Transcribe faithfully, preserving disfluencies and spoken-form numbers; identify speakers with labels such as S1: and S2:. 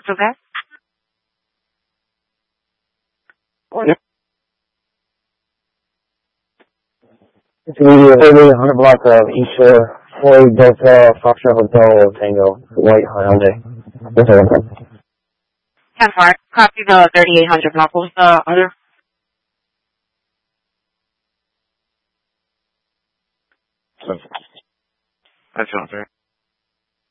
S1: okay?
S2: Yep. It's going to be a thirty-eight hundred block of East Shore, Floyd Delta, Foxtrot Hotel, Tango, White Hyundai. What's that?
S1: ten four. Copy the thirty-eight hundred block. What was the other?
S3: That's not fair.